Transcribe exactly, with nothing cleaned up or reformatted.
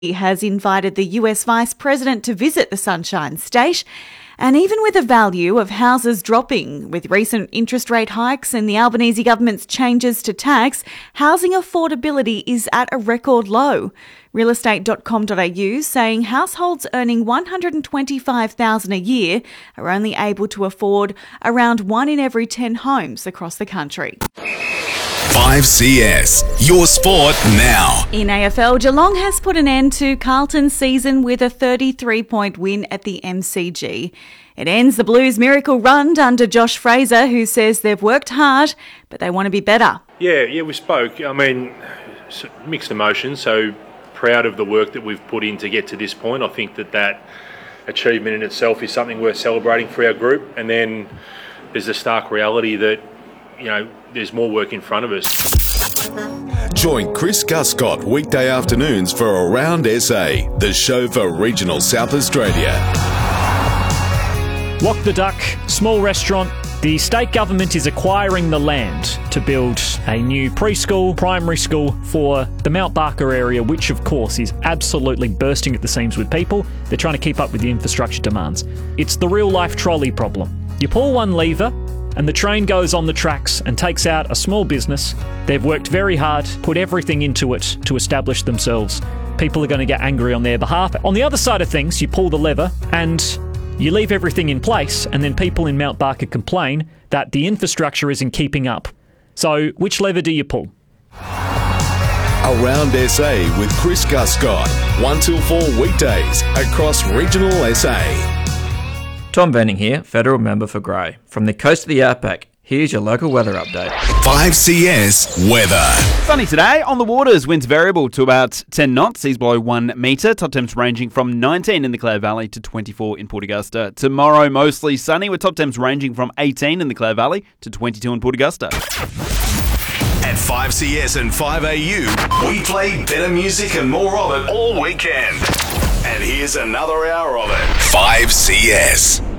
He has invited the U S Vice President to visit the Sunshine State. And even with the value of houses dropping, with recent interest rate hikes and the Albanese government's changes to tax, housing affordability is at a record low. real estate dot com dot a u saying households earning one hundred twenty-five thousand dollars a year are only able to afford around one in every ten homes across the country. five C S, your sport now. In A F L, Geelong has put an end to Carlton's season with a thirty-three point win at the M C G. It ends the Blues' miracle run under Josh Fraser, who says they've worked hard, but they want to be better. Yeah, yeah, we spoke. I mean, mixed emotions, so proud of the work that we've put in to get to this point. I think that that achievement in itself is something worth celebrating for our group. And then there's the stark reality that, you know, there's more work in front of us. Join Chris Guscott weekday afternoons for Around S A, the show for regional South Australia. Walk the Duck, small restaurant. The state government is acquiring the land to build a new preschool, primary school for the Mount Barker area, which of course is absolutely bursting at the seams with people. They're trying to keep up with the infrastructure demands. It's the real life trolley problem. You pull one lever and the train goes on the tracks and takes out a small business. They've worked very hard, put everything into it to establish themselves. People are going to get angry on their behalf. On the other side of things, you pull the lever and you leave everything in place, and then people in Mount Barker complain that the infrastructure isn't keeping up. So which lever do you pull? Around S A with Chris Guscott, one till four weekdays across regional S A. Tom Venning here, Federal Member for Grey. From the coast of the Outback, here's your local weather update. five C S weather. Sunny today. On the waters, winds variable to about ten knots, seas below one metre. Top temps ranging from nineteen in the Clare Valley to twenty-four in Port Augusta. Tomorrow, mostly sunny, with top temps ranging from eighteen in the Clare Valley to twenty-two in Port Augusta. At five C S and five A U, we play better music and more of it all weekend. And here's another hour of it. five C S.